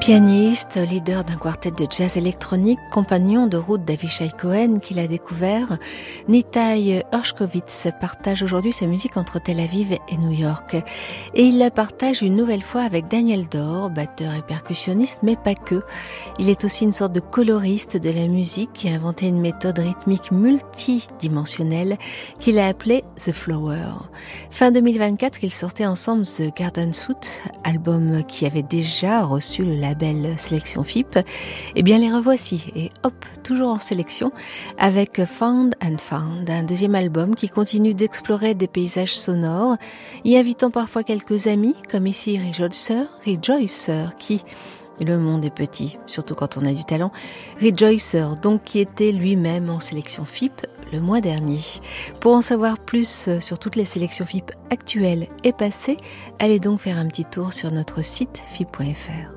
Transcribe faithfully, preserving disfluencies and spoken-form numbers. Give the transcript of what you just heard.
Pianiste, leader d'un quartet de jazz électronique, compagnon de route d'Avishai Cohen qu'il a découvert, Nitai Hershkovitz partage aujourd'hui sa musique entre Tel Aviv et New York. Et il la partage une nouvelle fois avec Daniel Dor, batteur et percussionniste, mais pas que. Il est aussi une sorte de coloriste de la musique qui a inventé une méthode rythmique multidimensionnelle qu'il a appelée The Flower. Fin deux mille vingt-quatre, ils sortaient ensemble The Garden Suite, album qui avait déjà reçu le label Sélection F I P, eh bien les revoici, et hop, toujours en sélection, avec Found and Found, un deuxième album qui continue d'explorer des paysages sonores, y invitant parfois quelques amis, comme ici Rejoicer, Rejoicer, qui... Le monde est petit, surtout quand on a du talent. Rejoicer, donc, qui était lui-même en sélection F I P le mois dernier. Pour en savoir plus sur toutes les sélections F I P actuelles et passées, allez donc faire un petit tour sur notre site F I P point F R.